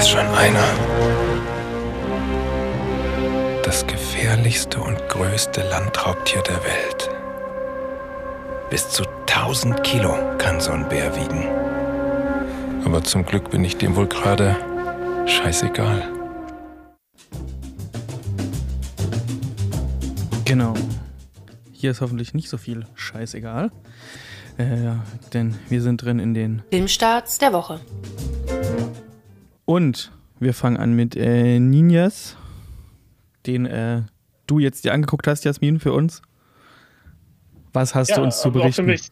ist schon einer. Das gefährlichste und größte Landraubtier der Welt. Bis zu 1000 Kilo kann so ein Bär wiegen. Aber zum Glück bin ich dem wohl gerade scheißegal. Genau. Hier ist hoffentlich nicht so viel scheißegal. Denn wir sind drin in den Filmstarts der Woche. Und wir fangen an mit Ninjas, den du jetzt dir angeguckt hast, Jasmin, für uns. Was hast du uns zu berichten? Für mich.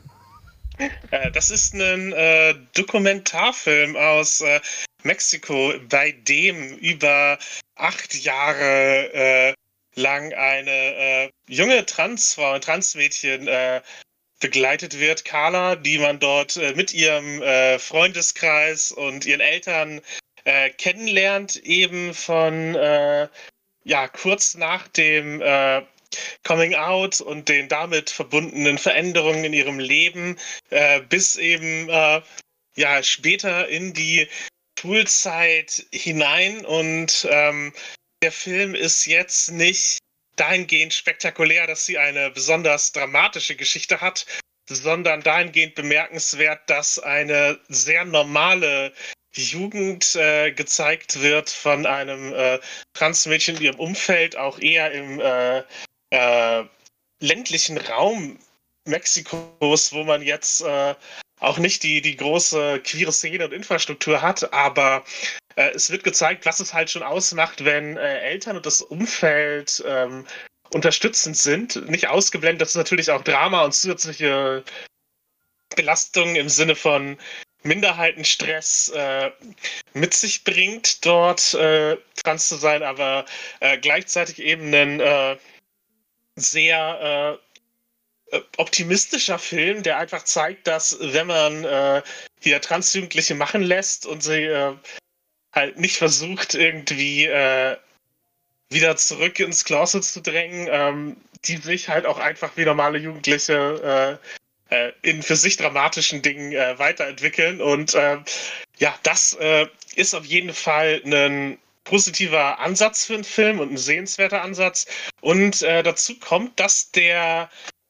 Das ist ein Dokumentarfilm aus Mexiko, bei dem über 8 Jahre lang eine junge Transfrau, ein Transmädchen begleitet wird, Carla, die man dort mit ihrem Freundeskreis und ihren Eltern kennenlernt, eben von kurz nach dem Coming Out und den damit verbundenen Veränderungen in ihrem Leben bis eben später in die Schulzeit hinein. Und der Film ist jetzt nicht dahingehend spektakulär, dass sie eine besonders dramatische Geschichte hat, sondern dahingehend bemerkenswert, dass eine sehr normale Jugend gezeigt wird von einem Transmädchen in ihrem Umfeld, auch eher im ländlichen Raum Mexikos, wo man jetzt auch nicht die große queere Szene und Infrastruktur hat, aber es wird gezeigt, was es halt schon ausmacht, wenn Eltern und das Umfeld unterstützend sind. Nicht ausgeblendet, dass es natürlich auch Drama und zusätzliche Belastungen im Sinne von Minderheitenstress mit sich bringt, dort trans zu sein, aber gleichzeitig eben ein sehr optimistischer Film, der einfach zeigt, dass wenn man hier Transjugendliche machen lässt und sie halt nicht versucht, irgendwie wieder zurück ins Closet zu drängen, die sich halt auch einfach wie normale Jugendliche in für sich dramatischen Dingen weiterentwickeln. Und das ist auf jeden Fall ein positiver Ansatz für einen Film und ein sehenswerter Ansatz. Und dazu kommt, dass der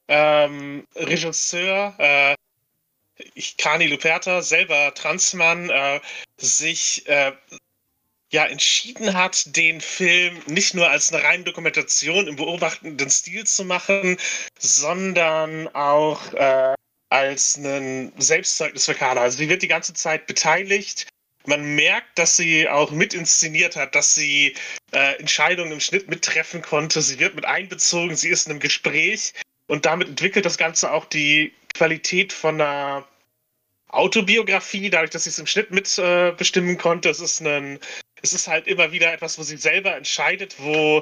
Regisseur Kani Luperta, selber Transmann, sich entschieden hat, den Film nicht nur als eine reine Dokumentation im beobachtenden Stil zu machen, sondern auch als ein Selbstzeugnis für Carla. Also sie wird die ganze Zeit beteiligt. Man merkt, dass sie auch mit inszeniert hat, dass sie Entscheidungen im Schnitt mittreffen konnte. Sie wird mit einbezogen, sie ist in einem Gespräch und damit entwickelt das Ganze auch die Qualität von einer Autobiografie, dadurch, dass sie es im Schnitt mit bestimmen konnte. Es ist halt immer wieder etwas, wo sie selber entscheidet, wo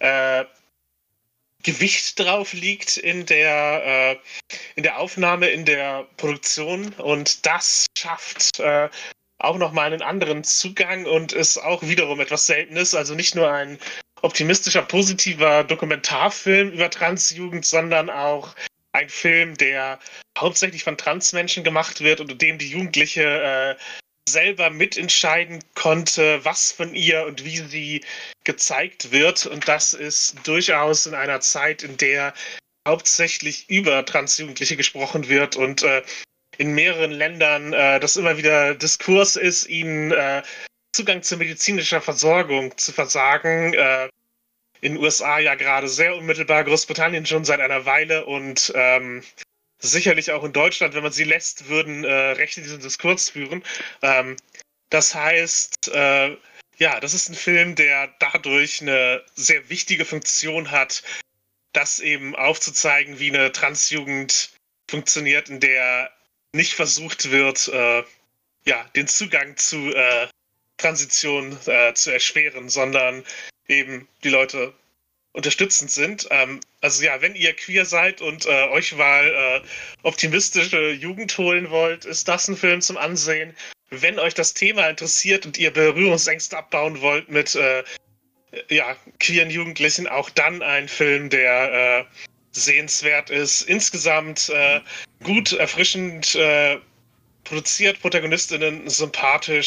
Gewicht drauf liegt in der Aufnahme, in der Produktion, und das schafft auch nochmal einen anderen Zugang und ist auch wiederum etwas Seltenes. Also nicht nur ein optimistischer, positiver Dokumentarfilm über Transjugend, sondern auch ein Film, der hauptsächlich von Transmenschen gemacht wird und in dem die Jugendliche selber mitentscheiden konnte, was von ihr und wie sie gezeigt wird. Und das ist durchaus in einer Zeit, in der hauptsächlich über Transjugendliche gesprochen wird und in mehreren Ländern das immer wieder Diskurs ist, ihnen Zugang zu medizinischer Versorgung zu versagen. In den USA ja gerade sehr unmittelbar, Großbritannien schon seit einer Weile und sicherlich auch in Deutschland, wenn man sie lässt, würden Rechte diesen Diskurs führen. Das heißt, das ist ein Film, der dadurch eine sehr wichtige Funktion hat, das eben aufzuzeigen, wie eine Transjugend funktioniert, in der nicht versucht wird, den Zugang zu Transition zu erschweren, sondern eben die Leute unterstützend sind. Wenn ihr queer seid und euch mal optimistische Jugend holen wollt, ist das ein Film zum Ansehen. Wenn euch das Thema interessiert und ihr Berührungsängste abbauen wollt mit queeren Jugendlichen, auch dann ein Film, der sehenswert ist. Insgesamt gut, erfrischend produziert, ProtagonistInnen sympathisch,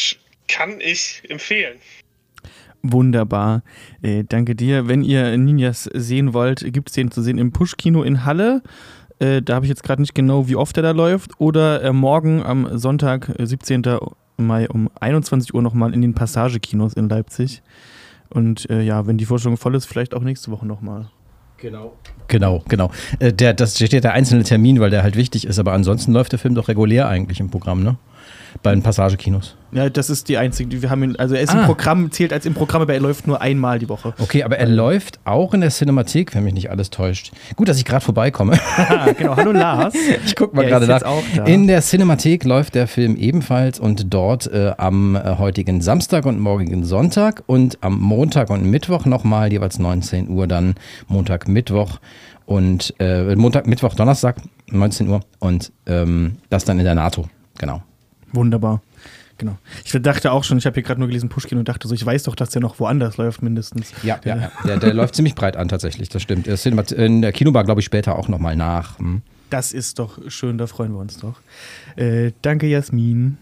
kann ich empfehlen. Wunderbar. Danke dir. Wenn ihr Ninjas sehen wollt, gibt es den zu sehen im Push-Kino in Halle. Da habe ich jetzt gerade nicht genau, wie oft der da läuft. Oder morgen am Sonntag, 17. Mai um 21 Uhr nochmal in den Passage-Kinos in Leipzig. Und wenn die Vorstellung voll ist, vielleicht auch nächste Woche nochmal. Genau. Das steht der einzelne Termin, weil der halt wichtig ist. Aber ansonsten läuft der Film doch regulär eigentlich im Programm, ne? Bei den Passagekinos. Ja, das ist die einzige, die wir haben. Also er ist im Programm, zählt als im Programm, aber er läuft nur einmal die Woche. Okay, aber er läuft auch in der Cinemathek, wenn mich nicht alles täuscht. Gut, dass ich gerade vorbeikomme. Genau, hallo Lars. Ich gucke mal gerade nach. In der Cinemathek läuft der Film ebenfalls und dort am heutigen Samstag und morgigen Sonntag und am Montag und Mittwoch nochmal, jeweils 19 Uhr dann Montag, Mittwoch und Montag, Mittwoch, Donnerstag, 19 Uhr und das dann in der NATO, genau. Wunderbar. Genau. Ich dachte auch schon, ich habe hier gerade nur gelesen Pushkin und dachte so, ich weiß doch, dass der noch woanders läuft mindestens. Ja. Der läuft ziemlich breit an tatsächlich, das stimmt. In der Kinobar glaube ich später auch nochmal nach. Das ist doch schön, da freuen wir uns doch. Danke Jasmin.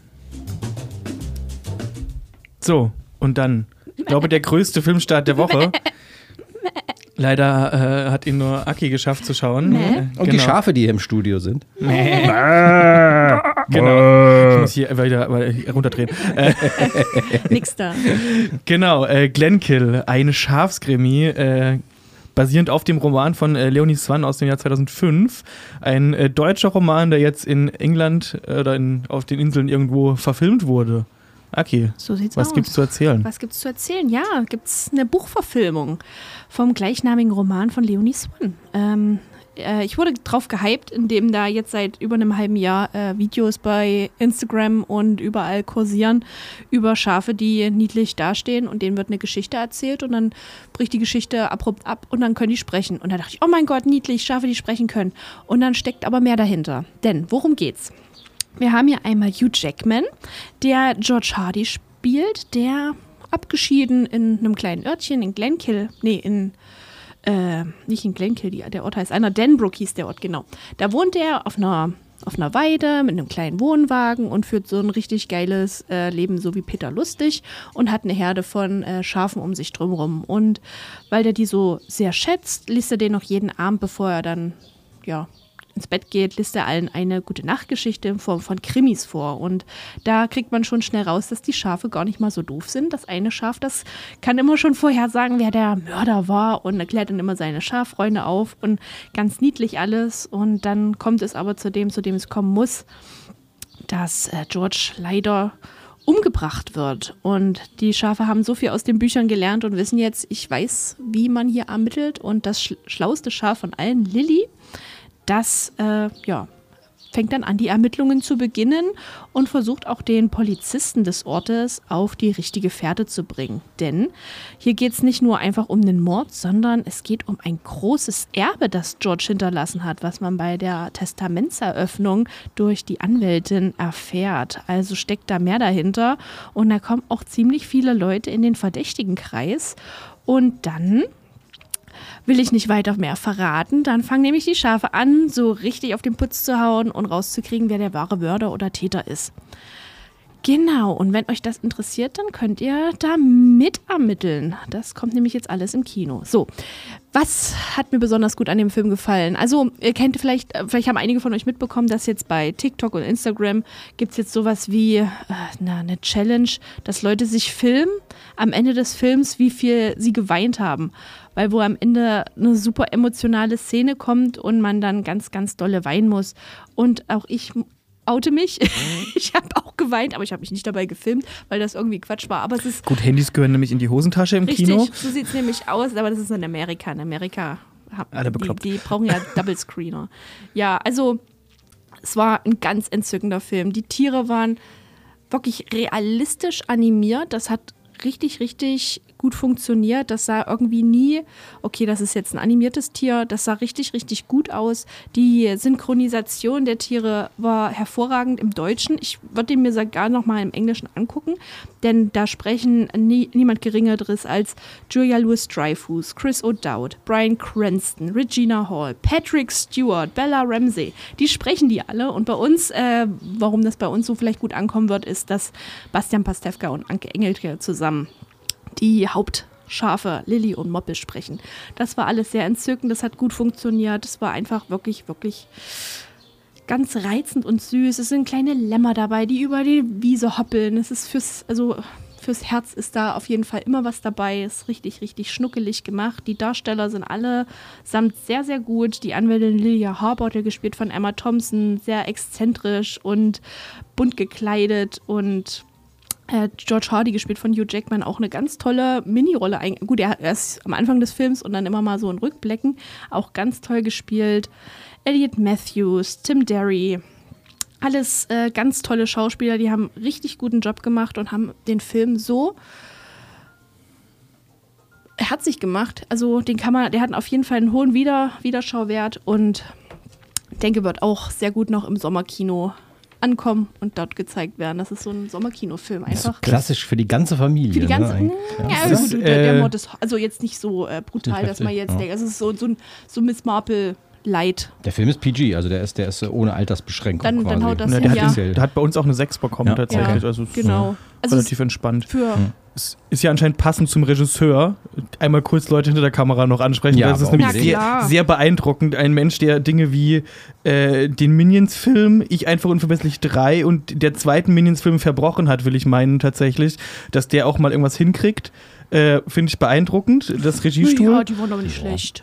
So, und dann, ich glaube, der größte Filmstart der Woche. Leider hat ihn nur Aki geschafft zu schauen. Und die Schafe, die hier im Studio sind. Genau. Ich muss hier wieder runterdrehen. Nix da. Genau, Glenkill, ein Schafskrimi, basierend auf dem Roman von Leonie Swann aus dem Jahr 2005. Ein deutscher Roman, der jetzt in England oder auf den Inseln irgendwo verfilmt wurde. Okay, so sieht's was aus. Gibt's zu erzählen? Was gibt's zu erzählen? Ja, gibt's eine Buchverfilmung vom gleichnamigen Roman von Leonie Swann. Ich wurde drauf gehypt, indem da jetzt seit über einem halben Jahr Videos bei Instagram und überall kursieren über Schafe, die niedlich dastehen und denen wird eine Geschichte erzählt und dann bricht die Geschichte abrupt ab und dann können die sprechen. Und da dachte ich, oh mein Gott, niedlich, Schafe, die sprechen können. Und dann steckt aber mehr dahinter. Denn, worum geht's? Wir haben hier einmal Hugh Jackman, der George Hardy spielt, der abgeschieden in einem kleinen Örtchen in Glenkill, nicht in Glenkill, der Ort heißt einer, Denbrook hieß der Ort, genau. Da wohnt er auf einer Weide mit einem kleinen Wohnwagen und führt so ein richtig geiles Leben, so wie Peter Lustig und hat eine Herde von Schafen um sich drumherum. Und weil der die so sehr schätzt, liest er den noch jeden Abend, bevor er dann, ins Bett geht, liest er allen eine Gute-Nacht-Geschichte in Form von Krimis vor. Und da kriegt man schon schnell raus, dass die Schafe gar nicht mal so doof sind. Das eine Schaf, das kann immer schon vorher sagen, wer der Mörder war und erklärt dann immer seine Schaffreunde auf und ganz niedlich alles. Und dann kommt es aber zu dem es kommen muss, dass George leider umgebracht wird. Und die Schafe haben so viel aus den Büchern gelernt und wissen jetzt, ich weiß, wie man hier ermittelt. Und das schlauste Schaf von allen, Lilly, das fängt dann an, die Ermittlungen zu beginnen und versucht auch den Polizisten des Ortes auf die richtige Fährte zu bringen. Denn hier geht es nicht nur einfach um den Mord, sondern es geht um ein großes Erbe, das George hinterlassen hat, was man bei der Testamentseröffnung durch die Anwältin erfährt. Also steckt da mehr dahinter und da kommen auch ziemlich viele Leute in den verdächtigen Kreis. Und dann will ich nicht weiter mehr verraten. Dann fangen nämlich die Schafe an, so richtig auf den Putz zu hauen und rauszukriegen, wer der wahre Mörder oder Täter ist. Genau, und wenn euch das interessiert, dann könnt ihr da mitermitteln. Das kommt nämlich jetzt alles im Kino. So, was hat mir besonders gut an dem Film gefallen? Also, ihr kennt vielleicht haben einige von euch mitbekommen, dass jetzt bei TikTok und Instagram gibt es jetzt sowas wie eine Challenge, dass Leute sich filmen am Ende des Films, wie viel sie geweint haben. Weil wo am Ende eine super emotionale Szene kommt und man dann ganz, ganz dolle weinen muss. Und auch ich oute mich. Ich habe auch geweint, aber ich habe mich nicht dabei gefilmt, weil das irgendwie Quatsch war. Aber es ist gut, Handys gehören nämlich in die Hosentasche im Kino. Richtig, so sieht es nämlich aus, aber das ist in Amerika. In Amerika alle bekloppt. Die brauchen ja Double Screener. Ja, also es war ein ganz entzückender Film. Die Tiere waren wirklich realistisch animiert. Das hat richtig, richtig gut funktioniert. Das sah irgendwie nie, okay, das ist jetzt ein animiertes Tier, das sah richtig, richtig gut aus. Die Synchronisation der Tiere war hervorragend im Deutschen. Ich würde mir sogar noch mal im Englischen angucken, denn da sprechen niemand Geringeres als Julia Louis-Dreyfus, Chris O'Dowd, Bryan Cranston, Regina Hall, Patrick Stewart, Bella Ramsey. Die sprechen die alle und bei uns, warum das bei uns so vielleicht gut ankommen wird, ist, dass Bastian Pastewka und Anke Engelke zusammen die Hauptschafe Lilly und Moppel sprechen. Das war alles sehr entzückend, das hat gut funktioniert, das war einfach wirklich, wirklich ganz reizend und süß. Es sind kleine Lämmer dabei, die über die Wiese hoppeln. Es ist fürs Herz ist da auf jeden Fall immer was dabei. Es ist richtig, richtig schnuckelig gemacht. Die Darsteller sind allesamt sehr, sehr gut. Die Anwältin Lilia Harbour, gespielt von Emma Thompson, sehr exzentrisch und bunt gekleidet, und George Hardy, gespielt von Hugh Jackman, auch eine ganz tolle Mini-Rolle. Gut, er ist am Anfang des Films und dann immer mal so in Rückblicken, auch ganz toll gespielt. Elliot Matthews, Tim Derry, alles ganz tolle Schauspieler, die haben einen richtig guten Job gemacht und haben den Film so herzig gemacht. Also der hat auf jeden Fall einen hohen Wiederschauwert und denke, wird auch sehr gut noch im Sommerkino ankommen und dort gezeigt werden. Das ist so ein Sommerkinofilm einfach. So klassisch für die ganze Familie. Für die ganze, ne? gut, der Mord ist also jetzt nicht so brutal, dass man jetzt denkt, es ist so Miss Marple Light. Der Film ist PG, also der ist ohne Altersbeschränkung. Dann haut das der hat bei uns auch eine 6 bekommen tatsächlich. Ja, also genau. Also relativ entspannt. Es ist ja anscheinend passend zum Regisseur. Einmal kurz Leute hinter der Kamera noch ansprechen. Ja, das ist nämlich sehr, sehr beeindruckend. Ein Mensch, der Dinge wie den Minions-Film, Ich einfach unverbesserlich 3 und der zweiten Minions-Film Verbrochen hat, will ich meinen tatsächlich, dass der auch mal irgendwas hinkriegt. Finde ich beeindruckend, das Regiestuhl. Ja, die waren aber nicht schlecht.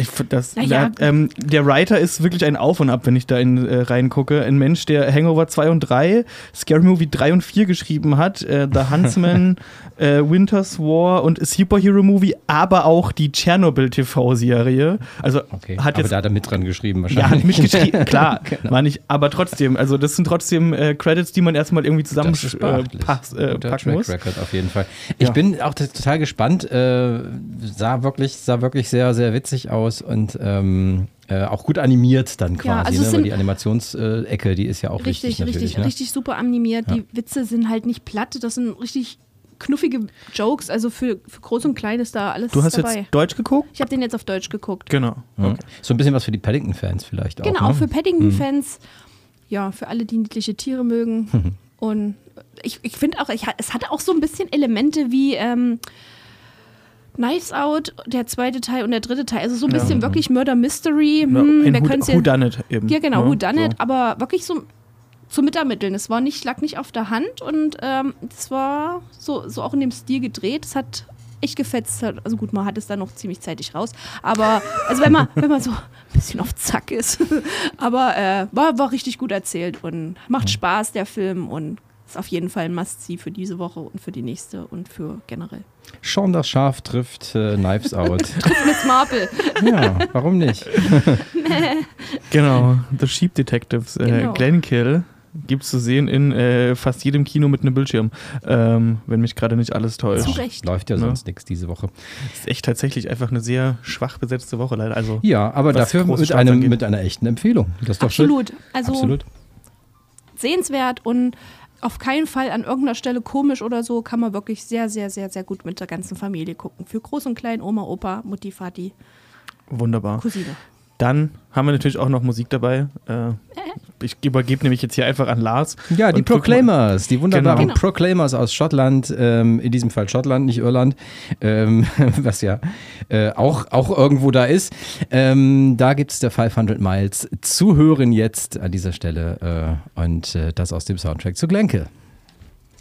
Der Writer ist wirklich ein Auf und Ab, wenn ich da reingucke. Ein Mensch, der Hangover 2 und 3, Scary Movie 3 und 4 geschrieben hat, The Huntsman, Winter's War und Superhero Movie, aber auch die Chernobyl-TV-Serie. Also aber da hat er mit dran geschrieben wahrscheinlich. Ja, hat mitgeschrieben, klar, genau. War nicht, aber trotzdem, also das sind trotzdem Credits, die man erstmal irgendwie zusammenpacken muss. Track Record auf jeden Fall. Ich bin auch total gespannt, sah wirklich sehr, sehr witzig aus und auch gut animiert dann quasi, also weil die Animationsecke, die ist ja auch richtig natürlich. Richtig super animiert. Ja. Die Witze sind halt nicht platt, das sind richtig knuffige Jokes, also für Groß und Klein ist da alles dabei. Du hast jetzt Deutsch geguckt? Ich habe den jetzt auf Deutsch geguckt. Genau. Okay. So ein bisschen was für die Paddington-Fans vielleicht auch. Genau, auch für Paddington-Fans, ja, für alle, die niedliche Tiere mögen. Und ich finde auch, es hat auch so ein bisschen Elemente wie Knives Out, der zweite Teil und der dritte Teil. Also so ein bisschen wirklich Murder Mystery. Who Done It eben. Ja, genau, Who Done It, aber wirklich so zu Mitermitteln. Es lag nicht auf der Hand und es war so auch in dem Stil gedreht. Es hat echt gefetzt. Also gut, man hat es dann noch ziemlich zeitig raus. Aber also wenn man so ein bisschen auf Zack ist. Aber war richtig gut erzählt und macht Spaß, der Film, und ist auf jeden Fall ein Must-See für diese Woche und für die nächste und für generell. Sean das Schaf trifft Knives Out. Trifft Miss Marple. Ja, warum nicht? Genau, The Sheep Detectives. Genau. Glenkill gibt es zu sehen in fast jedem Kino mit einem Bildschirm, wenn mich gerade nicht alles täuscht. Zu Recht. Läuft ja sonst nichts diese Woche. Ist echt tatsächlich einfach eine sehr schwach besetzte Woche leider. Also, ja, aber dafür mit einer echten Empfehlung. Das ist doch absolut. Schön. Also absolut sehenswert und auf keinen Fall an irgendeiner Stelle komisch oder so, kann man wirklich sehr, sehr, sehr, sehr gut mit der ganzen Familie gucken. Für Groß und Klein, Oma, Opa, Mutti, Vati. Wunderbar. Cousine. Dann haben wir natürlich auch noch Musik dabei. Ich übergebe nämlich jetzt hier einfach an Lars. Ja, die Proclaimers, die wunderbaren Genau. Proclaimers aus Schottland, in diesem Fall Schottland, nicht Irland, was ja auch irgendwo da ist. Da gibt es der 500 Miles zu hören jetzt an dieser Stelle und das aus dem Soundtrack zu Glenkill.